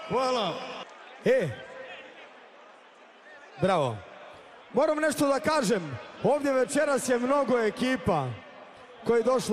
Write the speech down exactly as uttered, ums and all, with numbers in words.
Hvala. E, bravo. Moram nešto da kažem. Ovdje večeras je mnogo ekipa koji je došlo